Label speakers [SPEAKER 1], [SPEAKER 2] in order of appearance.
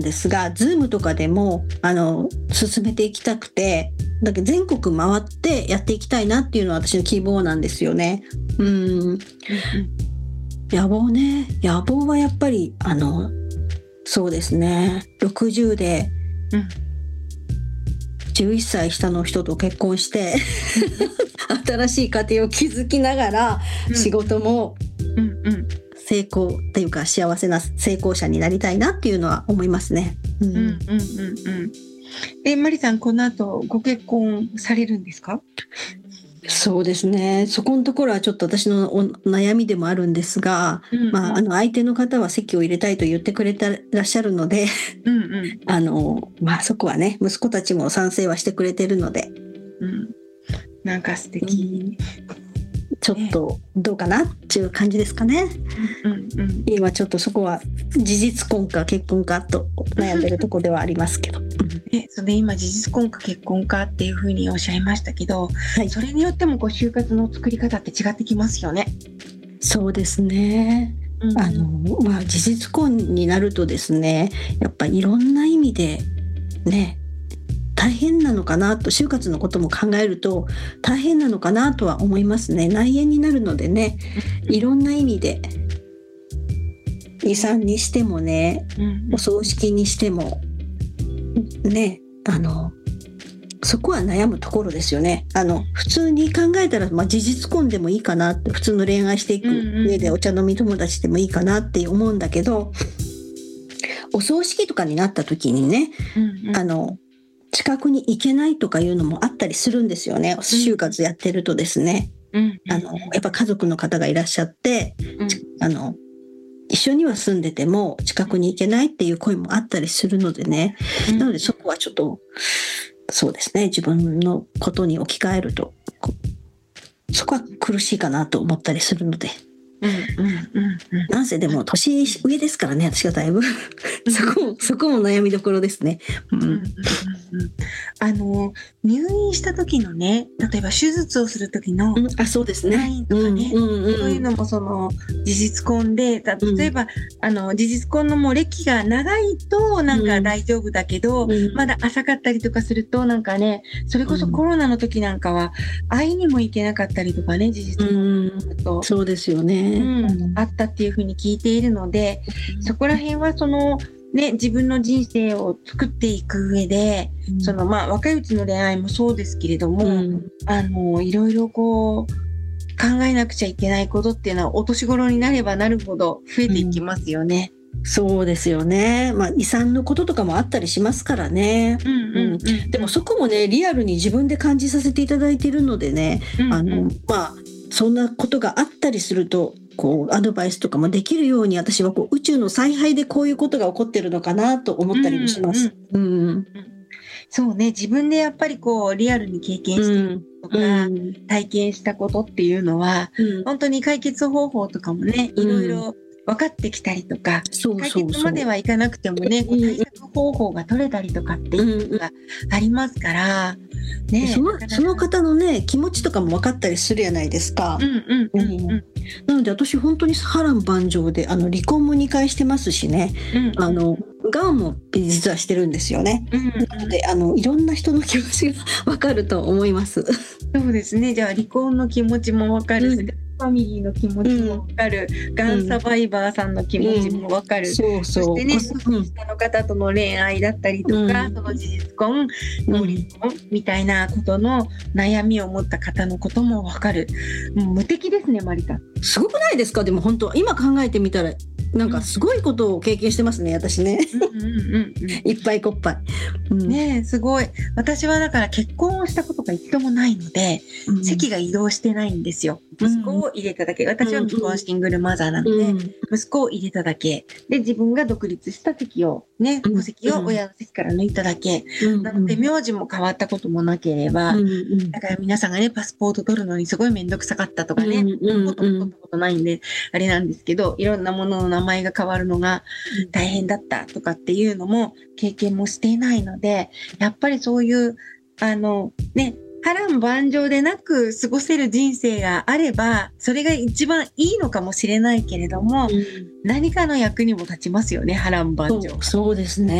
[SPEAKER 1] ですが、ズームとかでも進めていきたくて、だけど全国回ってやっていきたいなっていうのは私の希望なんですよね。野望はやっぱりそうですね、60で11歳下の人と結婚して新しい家庭を築きながら仕事も成功っていうか幸せな成功者になりたいなっていうのは思いますね。
[SPEAKER 2] マリさん、この後ご結婚されるんですか？
[SPEAKER 1] そうですね、そこのところはちょっと私の悩みでもあるんですが、相手の方は籍を入れたいと言ってくれてらっしゃるのでそこはね、息子たちも賛成はしてくれてるので、
[SPEAKER 2] なんか素敵、
[SPEAKER 1] ちょっとどうかなっていう感じですかね。今ちょっとそこは事実婚か結婚かと悩んでるところではありますけど
[SPEAKER 2] それ今事実婚か結婚かっていうふうにおっしゃいましたけど、それによっても就活の作り方って違ってきますよね。
[SPEAKER 1] そうですね、事実婚になるとですね、やっぱいろんな意味でね大変なのかなと、就活のことも考えると大変なのかなとは思いますね。内縁になるのでね、いろんな意味で遺産にしてもね、お葬式にしてもね、そこは悩むところですよね。普通に考えたら、事実婚でもいいかなって、普通の恋愛していく上でお茶飲み友達でもいいかなって思うんだけど、お葬式とかになった時にね、近くに行けないとかいうのもあったりするんですよね。就活やってるとですね、やっぱ家族の方がいらっしゃって、一緒には住んでても近くに行けないっていう声もあったりするのでね、なのでそこはちょっとそうですね、自分のことに置き換えるとそこは苦しいかなと思ったりするので、なんせでも年上ですからね、私がだいぶそこも悩みどころですね。
[SPEAKER 2] 入院した時のね、例えば手術をする時の
[SPEAKER 1] そうですね、
[SPEAKER 2] サインとかね、そういうのも事実婚で、例えば事実婚のもう歴が長いとなんか大丈夫だけど、まだ浅かったりとかするとなんかね、それこそコロナの時なんかは会いにも行けなかったりとかね、事実婚と
[SPEAKER 1] そうですよね、
[SPEAKER 2] あったっていうふうに聞いているので、そこら辺は自分の人生を作っていく上で、若いうちの恋愛もそうですけれども、いろいろ考えなくちゃいけないことっていうのはお年頃になればなるほど増えていきますよね。
[SPEAKER 1] そうですよね。遺産のこととかもあったりしますからね。でもそこもね、リアルに自分で感じさせていただいているのでね、そんなことがあったりするとアドバイスとかもできるように、私は宇宙の采配でこういうことが起こってるのかなと思ったりもします。
[SPEAKER 2] そうね、自分でやっぱりリアルに経験してるとか、体験したことっていうのは、本当に解決方法とかもね、いろいろ分かってきたりとか、解決まではいかなくてもね、対策方法が取れたりとかっていうのがありますから、
[SPEAKER 1] その方のね、気持ちとかも分かったりするじゃないですか。なので私本当に波乱万丈で、離婚も2回してますしね、がんも実はしてるんですよね。なのでいろんな人の気持ちが分かると思います。
[SPEAKER 2] そうですね。じゃあ離婚の気持ちも分かるし、ファミリーの気持ちも分かる、がんサバイバーさんの気持ちも分かる、そしてね、下の方との恋愛だったりとか、その事実婚、離婚みたいなことの悩みを持った方のことも分かる。もう無敵ですね、マリさん。
[SPEAKER 1] すごくないですか？でも本当今考えてみたらなんかすごいことを経験してますね、私ね。いっぱいこっぱい。
[SPEAKER 2] ね、すごい。私はだから結婚をしたことが一度もないので、籍が移動してないんですよ。息子を入れただけ。私は未婚シングルマザーなので、息子を入れただけ。で、自分が独立した籍を、ね、戸籍を親の籍から抜いただけ。なので、名字も変わったこともなければ、だから皆さんがね、パスポート取るのにすごいめんどくさかったとかね、取ったことないんで、あれなんですけど、いろんなものの名前が変わるのが大変だったとかっていうのも経験もしていないので、やっぱりそういう、波乱万丈でなく過ごせる人生があれば、それが一番いいのかもしれないけれども、何かの役にも立ちますよね、波乱万丈。
[SPEAKER 1] そうですね。